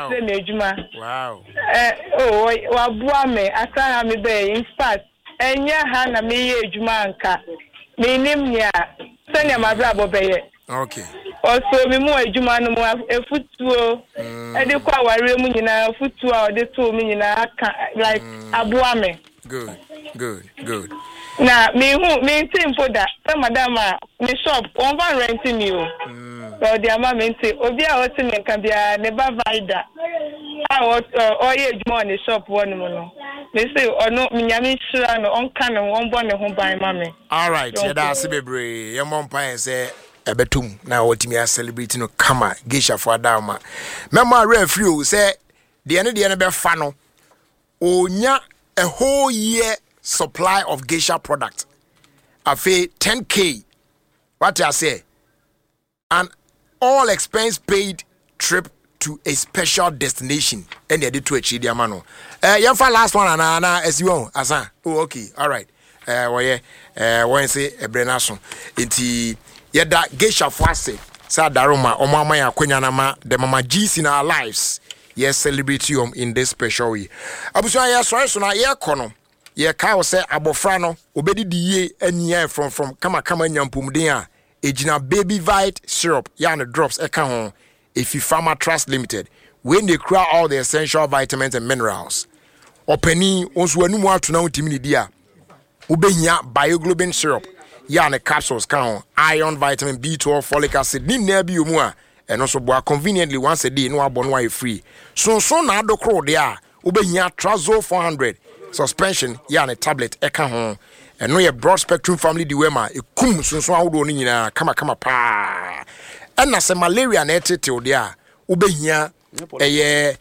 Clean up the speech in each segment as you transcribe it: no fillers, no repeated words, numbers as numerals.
say me adwuma. Wow. Wabua me asa me be in fact enya ha na me ye adwuma anka. Me nim nia senya mabrabo be ye. Okay. Also me mu adwuma no mu efutuo e de kwa ware mu nyina efutuo a de to me nyina aka like abua me. Good. Na me think for that. Madam me shop on van renting you. So the amount obi a what me can be a never vida. I was ye money shop one no. Me say no me nyame shira no on kan on born ho ban mame. All right, yeah that's bebre. Your mom pa say ebetum na what me celebrate no kama geisha for adama. Mema referee say the end be fa no. Onya a whole year supply of geisha product. Afe 10K. What I say? An all expense paid trip to a special destination. And they did to achieve the mano. You for last one as you want. Asa. Oh, okay. All right. When say a brenason. Inti yeda geisha fwase. Sa daroma omama ya kwenyanama the mama G's in our lives. Yes, celebrate you in this special way. Abusua ya so na ye kono. Ye ka wo se abofra no obedi die ania from kama nyampumden a ejina baby vite syrup ya na drops e ka ho Efi Pharma Trust Limited when they cry all the essential vitamins and minerals. Openi onso anu mu ato na utimi ni dia ubehia bioglobin syrup ya na capsules ka ho iron, vitamin B12, folic acid ni na bi omu a eno so boa conveniently once a day no abo no free. So na adokro de a ubehia Trazol 400 suspension ya na tablet eka ho eno ye broad spectrum family diwema ekum sunsun awodo no nyina kama pa ena se malaria na etete ode a ubehia eye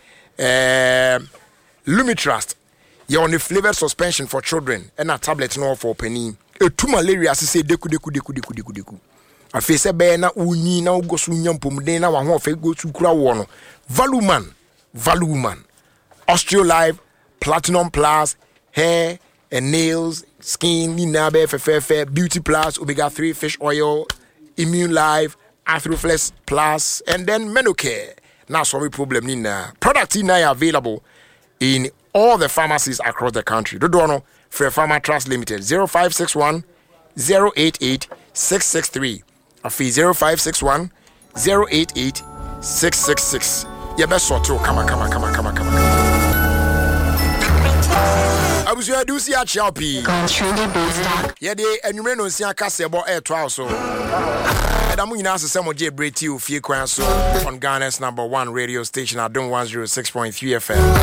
Lumitrust ye on the flavored suspension for children ena tablet no for penny etu malaria se deku afi se be na unyi na ugosu nyampomden na wa ho fa go tukura wo no Valuman Osteolive Platinum Plus, hair and nails, skin, ninabe, fefe, beauty plus, omega-3 fish oil, immune life, Athroflex plus, and then Menocare. Now, sorry problem, nina. Product are available in all the pharmacies across the country. Dodono, for Pharma Trust Limited, 0561 088 663. Afi 0561 088 666. You best sort to come. Abusu adu si achiapi. Ye de enwumre no si aka sebo air so. Edamu nyina asese mo je breti ofie kwan so on Ghana's #1 radio station Adon 106.3 FM.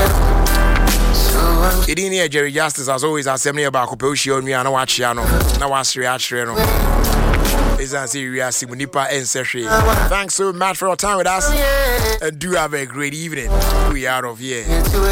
It in Jerry Justice as always assembly about Kopeoshi on me and watch no. Na wasre achre no. Thanks so much for your time with us and do have a great evening. We out of here.